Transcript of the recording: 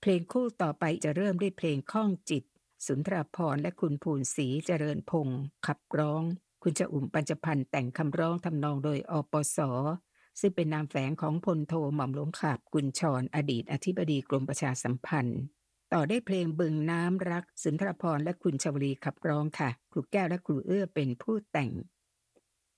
เพลงคู่ต่อไปจะเริ่มด้วยเพลงข้องจิตสุนทราภรณ์และคุณภูนศรีเจริญพงศ์ขับร้องคุณชอุ่มปัญจพันธ์แต่งคำร้องทำนองโดยอปสซึ่งเป็นนามแฝงของพลโทหม่อมหลวงขาบกุลชรอดีตอธิบดีกรมประชาสัมพันธ์ต่อได้เพลงบึงน้ำรักสุนทรภรณ์และคุณชวลีขับร้องค่ะครูแก้วและครูเอื้อเป็นผู้แต่ง